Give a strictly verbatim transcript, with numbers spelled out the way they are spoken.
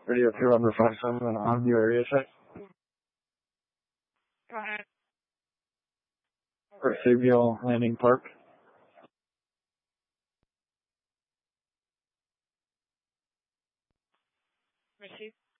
Radio two under five seven on your area check. Go ahead. Presidio Landing Park. Receive.